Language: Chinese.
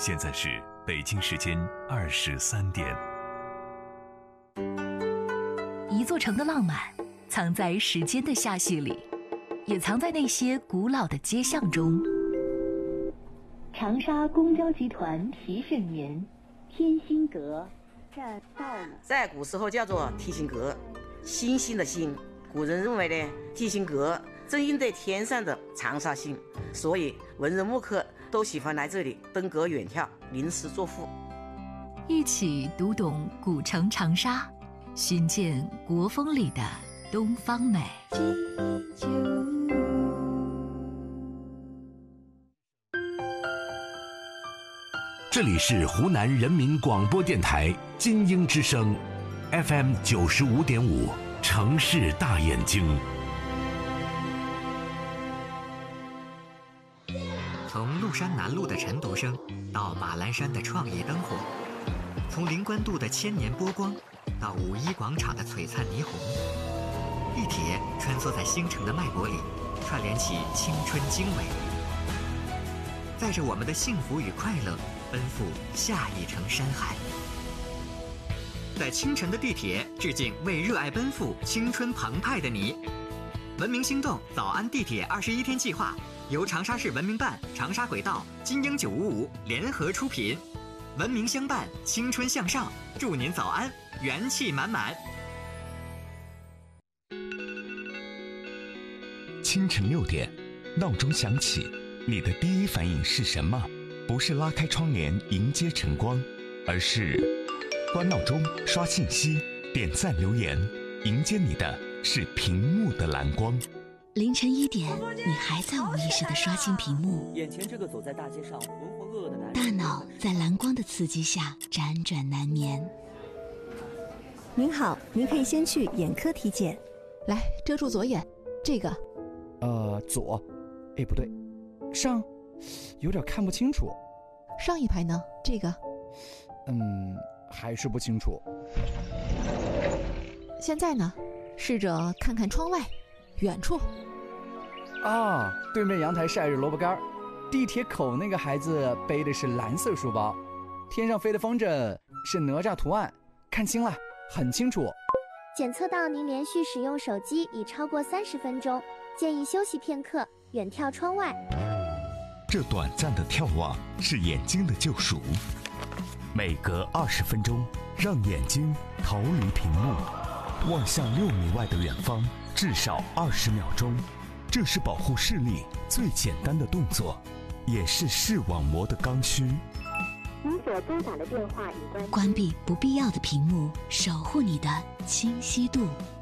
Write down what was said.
现在是北京时间23点。 一座城的浪漫藏在时间的罅隙里，也藏在那些古老的街巷中。长沙公交集团提示您：天心阁站道路在古时候叫做提心阁，星星的星。古人认为呢，提心阁正应对天上的长沙星，所以文人墨客都喜欢来这里登阁远眺，吟诗作赋。 一起读懂古城长沙，寻见国风里的东方美。 这里是湖南人民广播电台金鹰之声 FM 95.5城市大眼睛。 从麓山南路的晨读声到马栏山的创意灯火，从灵官渡的千年波光到五一广场的璀璨霓虹，地铁穿梭在星城的脉搏里，串联起青春经纬，载着我们的幸福与快乐奔赴下一程山海。在清晨的地铁致敬为热爱奔赴青春澎湃的你。文明心动早安地铁21天计划由长沙市文明办、长沙轨道、金鹰955联合出品，文明相伴，青春向上，祝您早安，元气满满。 清晨6点，闹钟响起，你的第一反应是什么？不是拉开窗帘迎接晨光，而是关闹钟、刷信息、点赞留言，迎接你的是屏幕的蓝光。 凌晨1点，你还在无意识地刷新屏幕， 眼前这个走在大街上浑浑噩噩的男人， 大脑在蓝光的刺激下辗转难眠。 您好，您可以先去眼科体检。 来，遮住左眼，这个。 左，哎，不对，上，有点看不清楚。 上一排呢？这个。 还是不清楚。 现在呢？试着看看窗外，远处。 啊，对面阳台晒着萝卜干，地铁口那个孩子背的是蓝色书包，天上飞的风筝是哪吒图案，看清了，很清楚。 检测到您连续使用手机已超过30分钟，建议休息片刻，远眺窗外。 这短暂的眺望是眼睛的救赎，每隔20分钟，让眼睛逃离屏幕，望向6米外的远方，至少20秒钟。这是保护视力最简单的动作，也是视网膜的刚需。 您所拨打的电话已关闭不必要的屏幕，守护你的清晰度。